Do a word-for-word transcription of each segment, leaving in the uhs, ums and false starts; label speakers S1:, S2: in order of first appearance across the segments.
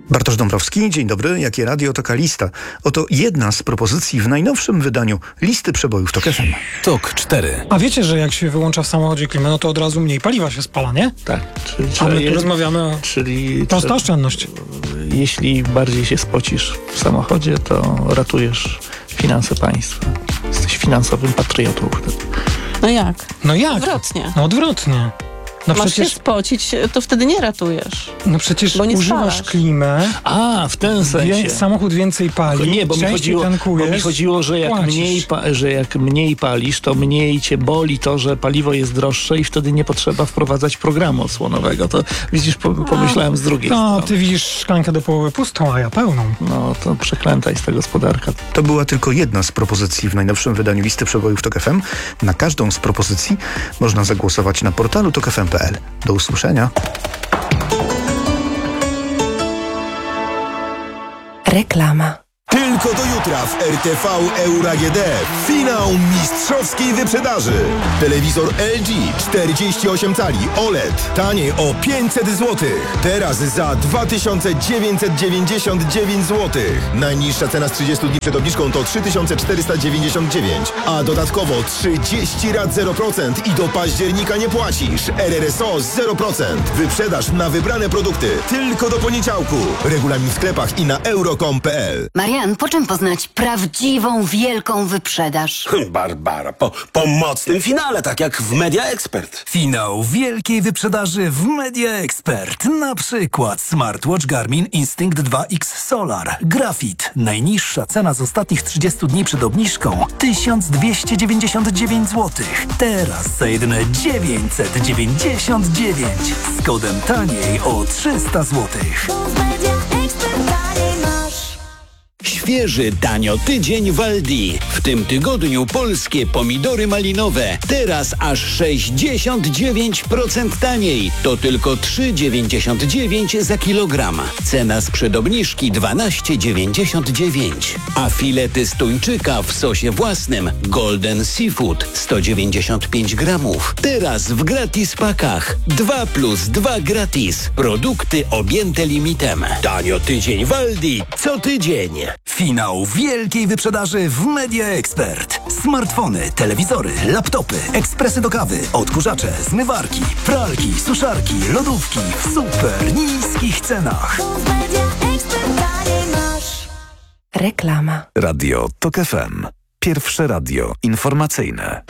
S1: Bartosz Dąbrowski, dzień dobry. Jakie radio, taka lista. Oto jedna z propozycji w najnowszym wydaniu listy przebojów Tok F M.
S2: Tok cztery.
S3: A wiecie, że jak się wyłącza w samochodzie klimę, no to od razu mniej paliwa się spala, nie?
S4: Tak. Czyli,
S3: A my tu
S4: jest,
S3: rozmawiamy o
S4: czyli
S3: prosta
S4: trzeba,
S3: oszczędność.
S4: Jeśli bardziej się spocisz w samochodzie, to ratujesz finanse państwa. Jesteś finansowym patriotą wtedy.
S5: No jak?
S3: No jak?
S5: Odwrotnie.
S3: No odwrotnie. No
S5: Masz
S3: przecież,
S5: się spocić, to wtedy nie ratujesz.
S3: no przecież
S5: bo nie
S3: używasz
S5: spalasz.
S3: klimę,
S4: A, w ten sensie.
S3: wie, samochód więcej pali,
S4: Nie, bo mi,
S3: częściej
S4: chodziło, bo
S3: tankujesz,
S4: mi chodziło, że jak,
S3: płacisz.
S4: mniej pa, że jak mniej palisz, to mniej cię boli to, że paliwo jest droższe i wtedy nie potrzeba wprowadzać programu osłonowego. To widzisz, po, pomyślałem z drugiej
S3: No,
S4: strony.
S3: ty widzisz szklankę do połowy pustą, a ja pełną.
S4: No, to przeklęta jest ta gospodarka.
S1: To była tylko jedna z propozycji w najnowszym wydaniu listy przebojów Tok F M. Na każdą z propozycji można zagłosować na portalu tok f m kropka p l. Do usłyszenia.
S6: Reklama.
S7: Tylko do jutra w R T V Euro A G D. Finał mistrzowskiej wyprzedaży. Telewizor L G czterdzieści osiem cali O L E D. Taniej o pięćset złotych. Teraz za dwa tysiące dziewięćset dziewięćdziesiąt dziewięć złotych. Najniższa cena z trzydziestu dni przed obniżką to trzy tysiące czterysta dziewięćdziesiąt dziewięć. A dodatkowo trzydzieści rat zero procent i do października nie płacisz. R R S O zero procent. Wyprzedaż na wybrane produkty. Tylko do poniedziałku. Regulamin w sklepach i na euro kropka com kropka p l.
S6: Marian, po czym poznać prawdziwą, wielką wyprzedaż?
S8: Barbara, po, po mocnym finale, tak jak w Media Expert.
S2: Finał wielkiej wyprzedaży w Media Expert. Na przykład smartwatch Garmin Instinct dwa X Solar. Grafit. Najniższa cena z ostatnich trzydziestu dni przed obniżką tysiąc dwieście dziewięćdziesiąt dziewięć złotych. Teraz za jedyne dziewięćset dziewięćdziesiąt dziewięć. Z kodem taniej o trzysta złotych.
S9: Świeży tanio tydzień w Aldi. W tym tygodniu polskie pomidory malinowe. Teraz aż sześćdziesiąt dziewięć procent taniej. To tylko trzy dziewięćdziesiąt dziewięć za kilogram. Cena sprzed obniżki dwanaście dziewięćdziesiąt dziewięć. A filety z tuńczyka w sosie własnym Golden Seafood sto dziewięćdziesiąt pięć gramów. Teraz w gratis pakach. dwa plus dwa gratis. Produkty objęte limitem. Tanio tydzień w Aldi. Co tydzień.
S2: Finał wielkiej wyprzedaży w Media Expert. Smartfony, telewizory, laptopy, ekspresy do kawy, odkurzacze, zmywarki, pralki, suszarki, lodówki w super niskich cenach.
S6: Reklama.
S2: Radio Tok F M. Pierwsze radio informacyjne.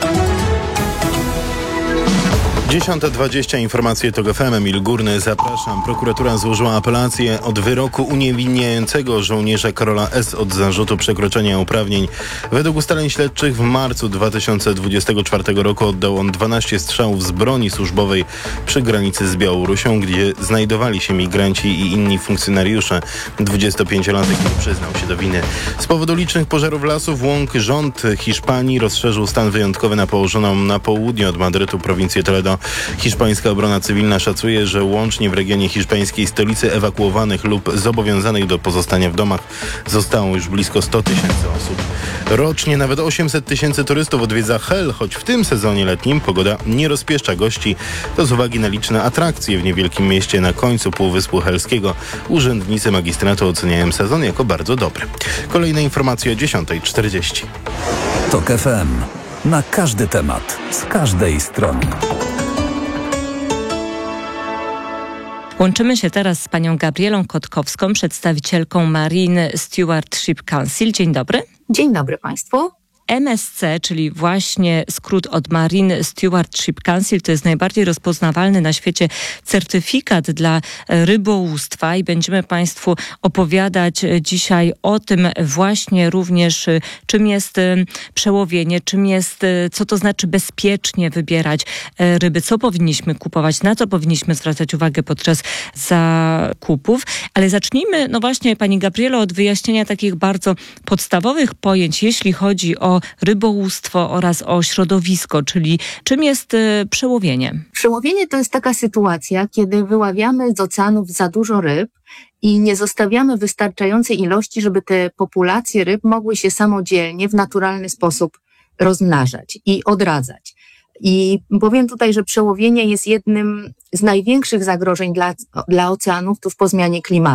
S10: dziesiąta dwadzieścia, informacje Tok F M. Emil Górny, zapraszam. Prokuratura złożyła apelację od wyroku uniewinniającego żołnierza Karola S. od zarzutu przekroczenia uprawnień. Według ustaleń śledczych w marcu dwa tysiące dwudziestego czwartego roku oddał on dwanaście strzałów z broni służbowej przy granicy z Białorusią, gdzie znajdowali się migranci i inni funkcjonariusze. dwudziestopięciolatek nie przyznał się do winy. Z powodu licznych pożarów lasów łąk rząd Hiszpanii rozszerzył stan wyjątkowy na położoną na południe od Madrytu prowincję Toledo. Hiszpańska obrona cywilna szacuje, że łącznie w regionie hiszpańskiej stolicy ewakuowanych lub zobowiązanych do pozostania w domach zostało już blisko sto tysięcy osób. Rocznie nawet osiemset tysięcy turystów odwiedza Hel, choć w tym sezonie letnim pogoda nie rozpieszcza gości. To z uwagi na liczne atrakcje w niewielkim mieście na końcu Półwyspu Helskiego. Urzędnicy magistratu oceniają sezon jako bardzo dobry. Kolejne informacje o dziesiąta czterdzieści.
S2: Tok F M. Na każdy temat, z każdej strony.
S11: Łączymy się teraz z panią Gabrielą Kotkowską, przedstawicielką Marine Stewardship Council. Dzień dobry.
S12: Dzień dobry państwu.
S11: M S C, czyli właśnie skrót od Marine Stewardship Council, to jest najbardziej rozpoznawalny na świecie certyfikat dla rybołówstwa i będziemy państwu opowiadać dzisiaj o tym właśnie również, czym jest przełowienie, czym jest, co to znaczy bezpiecznie wybierać ryby, co powinniśmy kupować, na co powinniśmy zwracać uwagę podczas zakupów. Ale zacznijmy, no właśnie pani Gabrielo, od wyjaśnienia takich bardzo podstawowych pojęć, jeśli chodzi o rybołówstwo oraz o środowisko, czyli czym jest y, przełowienie?
S12: Przełowienie to jest taka sytuacja, kiedy wyławiamy z oceanów za dużo ryb i nie zostawiamy wystarczającej ilości, żeby te populacje ryb mogły się samodzielnie w naturalny sposób rozmnażać i odradzać. I powiem tutaj, że przełowienie jest jednym z największych zagrożeń dla, dla oceanów tuż po zmianie klimatu.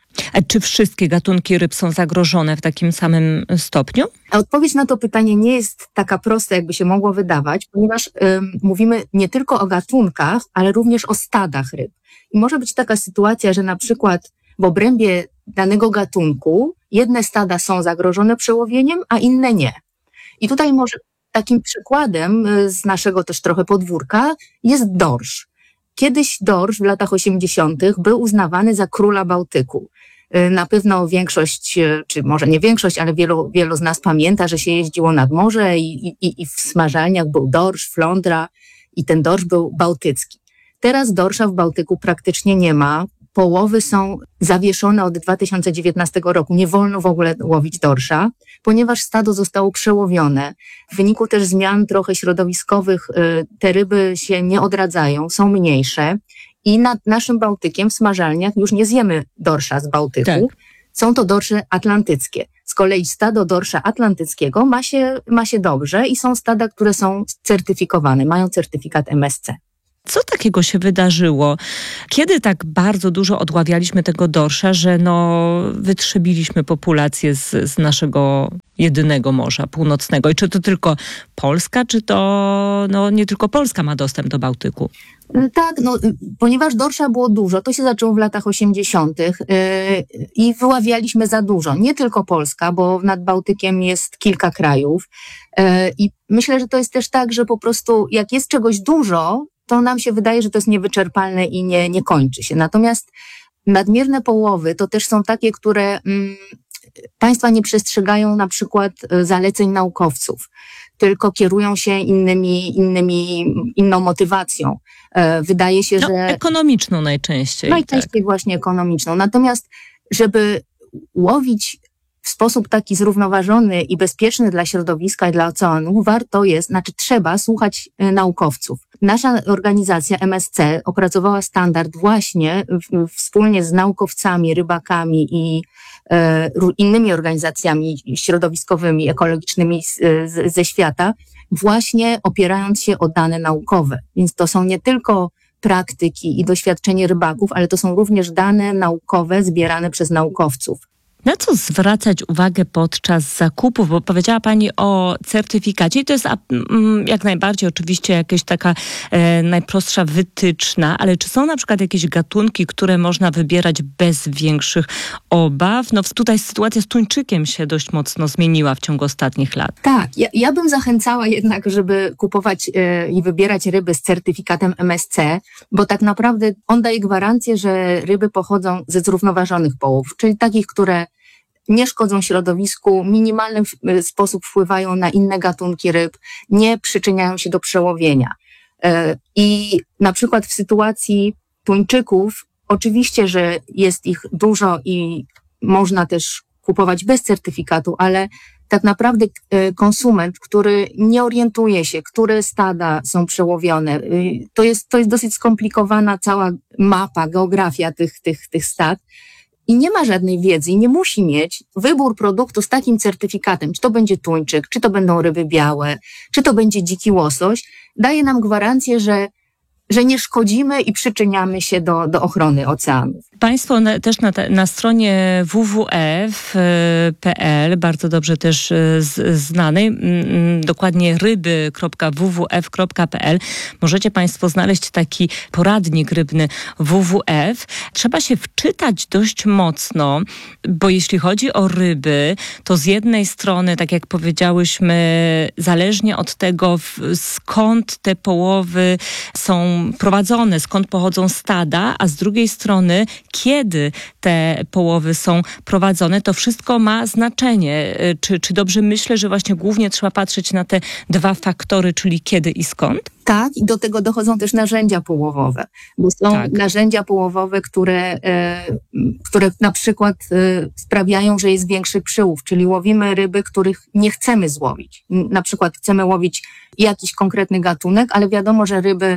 S11: A czy wszystkie gatunki ryb są zagrożone w takim samym stopniu?
S12: A odpowiedź na to pytanie nie jest taka prosta, jakby się mogło wydawać, ponieważ ym, mówimy nie tylko o gatunkach, ale również o stadach ryb. I może być taka sytuacja, że na przykład w obrębie danego gatunku jedne stada są zagrożone przełowieniem, a inne nie. I tutaj może takim przykładem z naszego też trochę podwórka jest dorsz. Kiedyś dorsz w latach osiemdziesiątych był uznawany za króla Bałtyku. Na pewno większość, czy może nie większość, ale wielu, wielu z nas pamięta, że się jeździło nad morze i, i, i w smażalniach był dorsz, flądra i ten dorsz był bałtycki. Teraz dorsza w Bałtyku praktycznie nie ma. Połowy są zawieszone od dwa tysiące dziewiętnastego roku. Nie wolno w ogóle łowić dorsza, ponieważ stado zostało przełowione. W wyniku też zmian trochę środowiskowych te ryby się nie odradzają, są mniejsze i nad naszym Bałtykiem w smażalniach już nie zjemy dorsza z Bałtyku. Tak. Są to dorsze atlantyckie. Z kolei stado dorsza atlantyckiego ma się, ma się dobrze i są stada, które są certyfikowane, mają certyfikat M S C.
S11: Co takiego się wydarzyło? Kiedy tak bardzo dużo odławialiśmy tego dorsza, że no wytrzebiliśmy populację z, z naszego jedynego Morza Północnego? I czy to tylko Polska, czy to no, nie tylko Polska ma dostęp do Bałtyku?
S12: Tak, no, ponieważ dorsza było dużo, to się zaczęło w latach osiemdziesiątych yy, i wyławialiśmy za dużo. Nie tylko Polska, bo nad Bałtykiem jest kilka krajów. Yy, I myślę, że to jest też tak, że po prostu jak jest czegoś dużo, to nam się wydaje, że to jest niewyczerpalne i nie, nie kończy się. Natomiast nadmierne połowy to też są takie, które mm, państwa nie przestrzegają na przykład zaleceń naukowców, tylko kierują się innymi, innymi, inną motywacją. E, wydaje się,
S11: no,
S12: że...
S11: ekonomiczną najczęściej.
S12: Najczęściej tak. Właśnie ekonomiczną. Natomiast, żeby łowić w sposób taki zrównoważony i bezpieczny dla środowiska i dla oceanu, warto jest, znaczy trzeba słuchać naukowców. Nasza organizacja M S C opracowała standard właśnie w, wspólnie z naukowcami, rybakami i e, innymi organizacjami środowiskowymi, ekologicznymi z, z, ze świata, właśnie opierając się o dane naukowe. Więc to są nie tylko praktyki i doświadczenie rybaków, ale to są również dane naukowe zbierane przez naukowców.
S11: Na co zwracać uwagę podczas zakupów? Bo powiedziała Pani o certyfikacie i to jest jak najbardziej oczywiście jakaś taka e, najprostsza wytyczna, ale czy są na przykład jakieś gatunki, które można wybierać bez większych obaw? No tutaj sytuacja z tuńczykiem się dość mocno zmieniła w ciągu ostatnich lat.
S12: Tak, ja, ja bym zachęcała jednak, żeby kupować e, i wybierać ryby z certyfikatem M S C, bo tak naprawdę on daje gwarancję, że ryby pochodzą ze zrównoważonych połowów, czyli takich, które nie szkodzą środowisku, w minimalny sposób wpływają na inne gatunki ryb, nie przyczyniają się do przełowienia. I na przykład w sytuacji tuńczyków, oczywiście, że jest ich dużo i można też kupować bez certyfikatu, ale tak naprawdę konsument, który nie orientuje się, które stada są przełowione, to jest, to jest dosyć skomplikowana cała mapa, geografia tych, tych, tych stad. I nie ma żadnej wiedzy i nie musi mieć wybór produktu z takim certyfikatem, czy to będzie tuńczyk, czy to będą ryby białe, czy to będzie dziki łosoś, daje nam gwarancję, że, że nie szkodzimy i przyczyniamy się do, do ochrony oceanów.
S11: Państwo na, też na, na stronie w w f kropka p l, bardzo dobrze też z, znanej, m, dokładnie ryby kropka w w f kropka p l, możecie Państwo znaleźć taki poradnik rybny W W F. Trzeba się wczytać dość mocno, bo jeśli chodzi o ryby, to z jednej strony, tak jak powiedziałyśmy, zależnie od tego, w, skąd te połowy są prowadzone, skąd pochodzą stada, a z drugiej strony, kiedy te połowy są prowadzone, to wszystko ma znaczenie. Czy, czy dobrze myślę, że właśnie głównie trzeba patrzeć na te dwa faktory, czyli kiedy i skąd?
S12: Tak, i do tego dochodzą też narzędzia połowowe, bo są tak. narzędzia połowowe, które, e, które na przykład e, sprawiają, że jest większy przyłów, czyli łowimy ryby, których nie chcemy złowić. Na przykład chcemy łowić jakiś konkretny gatunek, ale wiadomo, że ryby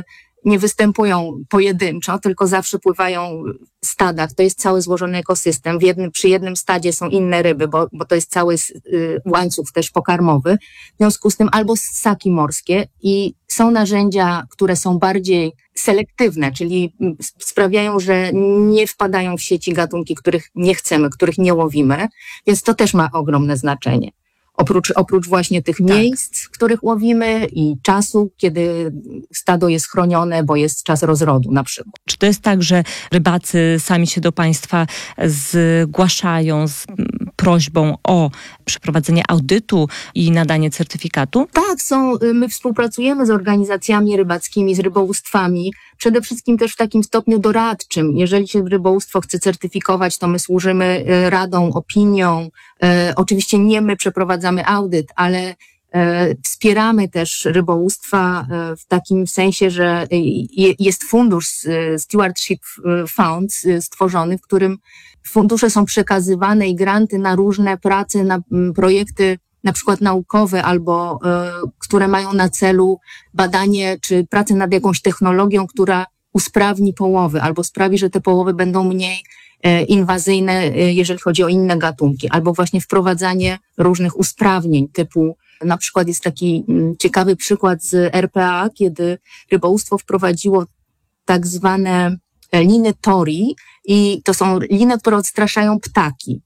S12: nie występują pojedynczo, tylko zawsze pływają w stadach. To jest cały złożony ekosystem. W jednym, przy jednym stadzie są inne ryby, bo, bo to jest cały y, łańcuch też pokarmowy. W związku z tym albo ssaki morskie i są narzędzia, które są bardziej selektywne, czyli sprawiają, że nie wpadają w sieci gatunki, których nie chcemy, których nie łowimy, więc to też ma ogromne znaczenie. Oprócz, oprócz właśnie tych
S11: tak.
S12: miejsc, w których łowimy i czasu, kiedy stado jest chronione, bo jest czas rozrodu na przykład.
S11: Czy to jest tak, że rybacy sami się do państwa zgłaszają z prośbą o przeprowadzenie audytu i nadanie certyfikatu?
S12: Tak, są, my współpracujemy z organizacjami rybackimi, z rybołówstwami, przede wszystkim też w takim stopniu doradczym. Jeżeli się rybołówstwo chce certyfikować, to my służymy radą, opinią. E, oczywiście nie my przeprowadzamy audyt, ale e, wspieramy też rybołówstwa e, w takim sensie, że je, jest fundusz e, Stewardship Fund e, stworzony, w którym fundusze są przekazywane i granty na różne prace, na m, projekty na przykład naukowe albo e, które mają na celu badanie czy pracę nad jakąś technologią, która usprawni połowy albo sprawi, że te połowy będą mniej e, inwazyjne, e, jeżeli chodzi o inne gatunki, albo właśnie wprowadzanie różnych usprawnień typu, na przykład jest taki m, ciekawy przykład z R P A, kiedy rybołówstwo wprowadziło tak zwane liny tori i to są liny, które odstraszają ptaki.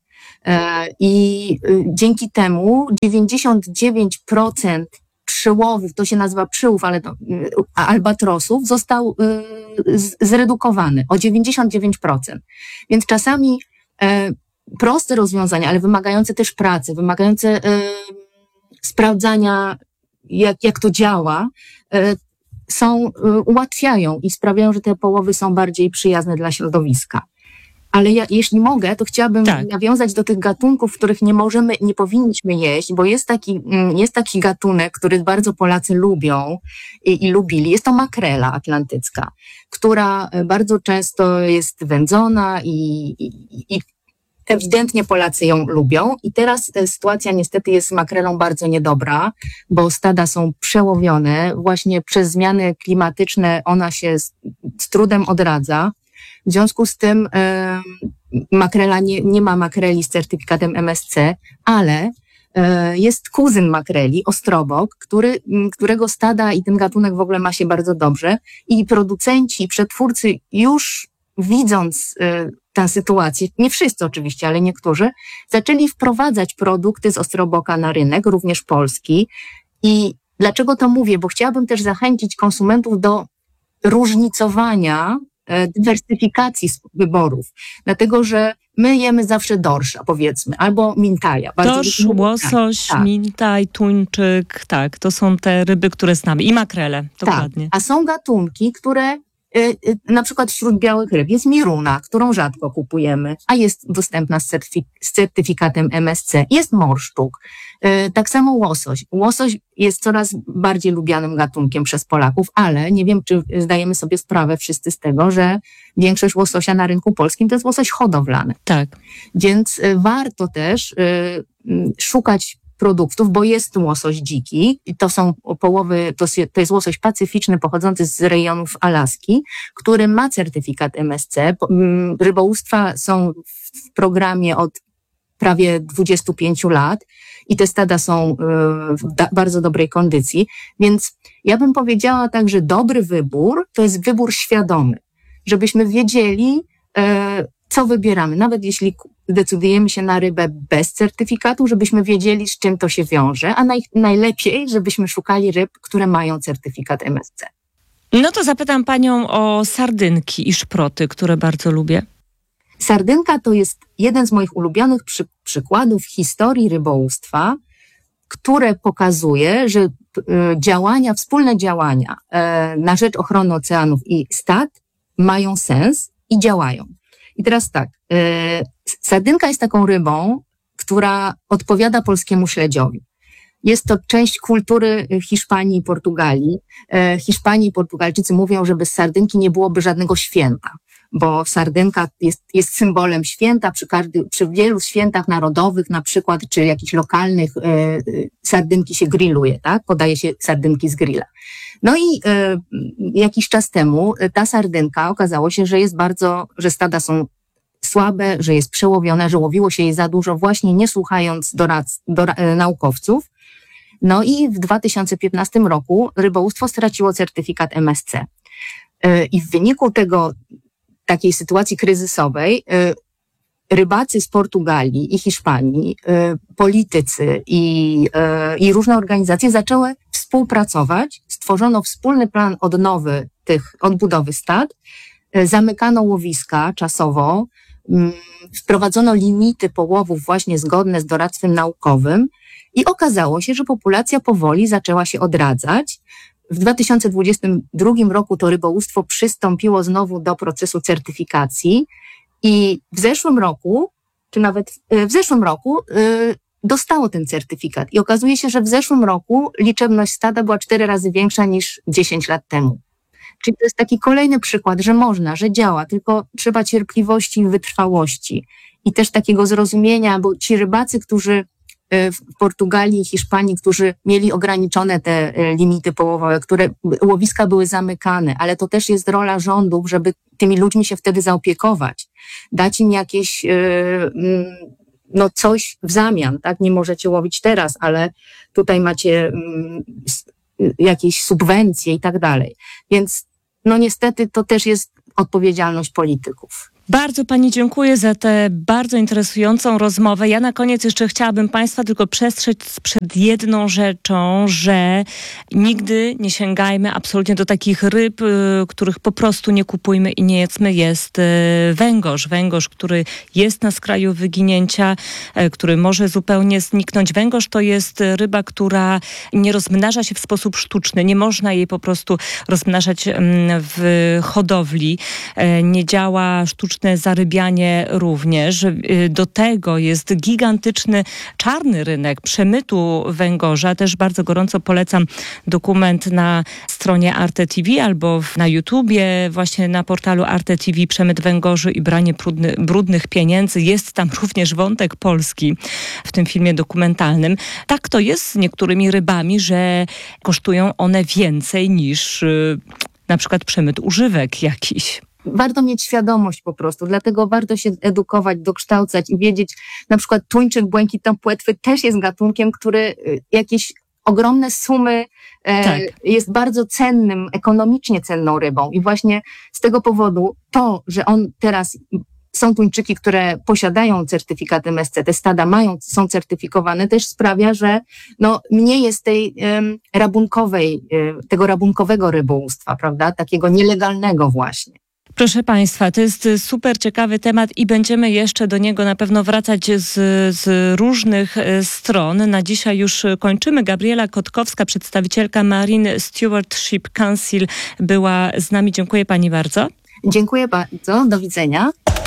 S12: I dzięki temu dziewięćdziesiąt dziewięć procent przyłowów, to się nazywa przyłów, ale to, albatrosów został zredukowany o dziewięćdziesiąt dziewięć procent. Więc czasami proste rozwiązania, ale wymagające też pracy, wymagające sprawdzania, jak, jak to działa, są, ułatwiają i sprawiają, że te połowy są bardziej przyjazne dla środowiska. Ale ja, jeśli mogę, to chciałabym tak. nawiązać do tych gatunków, których nie możemy, nie powinniśmy jeść, bo jest taki, jest taki gatunek, który bardzo Polacy lubią i, i lubili. Jest to makrela atlantycka, która bardzo często jest wędzona i, i, i ewidentnie Polacy ją lubią. I teraz sytuacja niestety jest z makrelą bardzo niedobra, bo stada są przełowione. Właśnie przez zmiany klimatyczne ona się z, z trudem odradza. W związku z tym y, makrela nie, nie ma makreli z certyfikatem M S C, ale y, jest kuzyn makreli, ostrobok, który, którego stada i ten gatunek w ogóle ma się bardzo dobrze i producenci, przetwórcy już widząc y, tę sytuację, nie wszyscy oczywiście, ale niektórzy, zaczęli wprowadzać produkty z ostroboka na rynek, również polski. I dlaczego to mówię? Bo chciałabym też zachęcić konsumentów do różnicowania, dywersyfikacji wyborów, dlatego że my jemy zawsze dorsza, powiedzmy, albo mintaja.
S11: Dorsz, łosoś, tak. mintaj, tuńczyk, tak, to są te ryby, które znamy i makrele, dokładnie.
S12: Tak. A są gatunki, które y, y, na przykład wśród białych ryb jest miruna, którą rzadko kupujemy, a jest dostępna z, certyfik- z certyfikatem M S C. Jest morszczuk. Y, tak samo łosoś. Łosoś jest coraz bardziej lubianym gatunkiem przez Polaków, ale nie wiem, czy zdajemy sobie sprawę wszyscy z tego, że większość łososia na rynku polskim to jest łosoś hodowlany.
S11: Tak.
S12: Więc y, warto też y, y, szukać produktów, bo jest łosoś dziki i to są połowy, to, to jest łosoś pacyficzny pochodzący z rejonów Alaski, który ma certyfikat M S C. Rybołówstwa są w programie od prawie dwudziestu pięciu lat i te stada są w da- bardzo dobrej kondycji, więc ja bym powiedziała tak, że dobry wybór to jest wybór świadomy, żebyśmy wiedzieli, e, co wybieramy, nawet jeśli decydujemy się na rybę bez certyfikatu, żebyśmy wiedzieli, z czym to się wiąże, a naj, najlepiej, żebyśmy szukali ryb, które mają certyfikat M S C.
S11: No to zapytam panią o sardynki i szproty, które bardzo lubię.
S12: Sardynka to jest jeden z moich ulubionych przy, przykładów historii rybołówstwa, które pokazuje, że y, działania, wspólne działania y, na rzecz ochrony oceanów i stad mają sens i działają. I teraz tak, y, sardynka jest taką rybą, która odpowiada polskiemu śledziowi. Jest to część kultury Hiszpanii i Portugalii. Hiszpanii i Portugalczycy mówią, że bez sardynki nie byłoby żadnego święta, bo sardynka jest, jest symbolem święta. Przy, każdy, przy wielu świętach narodowych na przykład, czy jakichś lokalnych, e, sardynki się grilluje, tak? Podaje się sardynki z grilla. No i e, jakiś czas temu ta sardynka okazało się, że jest bardzo, że stada są słabe, że jest przełowione, że łowiło się jej za dużo, właśnie nie słuchając dorad, dora, e, naukowców. No i w dwa tysiące piętnastym roku rybołówstwo straciło certyfikat M S C. E, I w wyniku tego, takiej sytuacji kryzysowej, e, rybacy z Portugalii i Hiszpanii, e, politycy i, e, i różne organizacje zaczęły współpracować. Stworzono wspólny plan odnowy tych, odbudowy stad, e, zamykano łowiska czasowo, m, wprowadzono limity połowów właśnie zgodne z doradztwem naukowym i okazało się, że populacja powoli zaczęła się odradzać. W dwa tysiące dwudziestym drugim roku to rybołówstwo przystąpiło znowu do procesu certyfikacji i w zeszłym roku, czy nawet w zeszłym roku yy, dostało ten certyfikat. I okazuje się, że w zeszłym roku liczebność stada była cztery razy większa niż dziesięć lat temu. Czyli to jest taki kolejny przykład, że można, że działa, tylko trzeba cierpliwości i wytrwałości. I też takiego zrozumienia, bo ci rybacy, którzy w Portugalii i Hiszpanii, którzy mieli ograniczone te limity połowowe, które łowiska były zamykane, ale to też jest rola rządów, żeby tymi ludźmi się wtedy zaopiekować, dać im jakieś, no coś w zamian, tak? Nie możecie łowić teraz, ale tutaj macie jakieś subwencje i tak dalej. Więc no niestety to też jest odpowiedzialność polityków.
S11: Bardzo Pani dziękuję za tę bardzo interesującą rozmowę. Ja na koniec jeszcze chciałabym Państwa tylko przestrzec przed jedną rzeczą, że nigdy nie sięgajmy absolutnie do takich ryb, których po prostu nie kupujmy i nie jedzmy. Jest węgorz. Węgorz, który jest na skraju wyginięcia, który może zupełnie zniknąć. Węgorz to jest ryba, która nie rozmnaża się w sposób sztuczny. Nie można jej po prostu rozmnażać w hodowli. Nie działa sztucznie zarybianie również. Do tego jest gigantyczny czarny rynek przemytu węgorza. Też bardzo gorąco polecam dokument na stronie Arte T V albo na YouTubie, właśnie na portalu Arte T V, Przemyt węgorzy i branie brudny, brudnych pieniędzy. Jest tam również wątek polski w tym filmie dokumentalnym. Tak to jest z niektórymi rybami, że kosztują one więcej niż yy, na przykład przemyt używek jakiś.
S12: Warto mieć świadomość po prostu, dlatego warto się edukować, dokształcać i wiedzieć, na przykład tuńczyk błękitnopłetwy też jest gatunkiem, który jakieś ogromne sumy e, tak. jest bardzo cennym, ekonomicznie cenną rybą i właśnie z tego powodu to, że on teraz są tuńczyki, które posiadają certyfikat M S C, te stada mają, są certyfikowane, też sprawia, że no, mniej jest tej um, rabunkowej, um, tego rabunkowego rybołówstwa, prawda, takiego nielegalnego właśnie.
S11: Proszę Państwa, to jest super ciekawy temat i będziemy jeszcze do niego na pewno wracać z, z różnych stron. Na dzisiaj już kończymy. Gabriela Kotkowska, przedstawicielka Marine Stewardship Council była z nami. Dziękuję Pani bardzo.
S12: Dziękuję bardzo. Do widzenia.